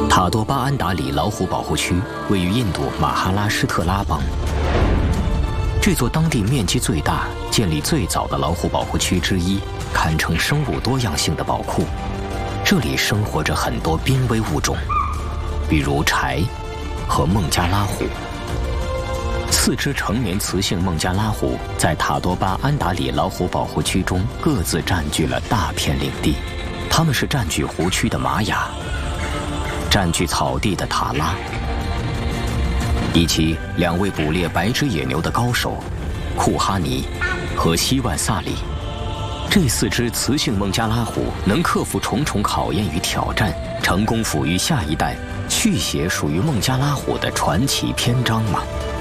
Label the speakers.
Speaker 1: 塔多巴安达里老虎保护区位于印度马哈拉施特拉邦。这座当地面积最大、建立最早的老虎保护区之一，堪称生物多样性的宝库。这里生活着很多濒危物种，比如豺和孟加拉虎。4只成年雌性孟加拉虎在塔多巴安达里老虎保护区中各自占据了大片领地。它们是占据湖区的玛雅，占据草地的塔拉，以及2位捕猎白只野牛的高手库哈尼和希万萨里。这4只雌性孟加拉虎能克服重重考验与挑战，成功抚育下一代，续写属于孟加拉虎的传奇篇章吗？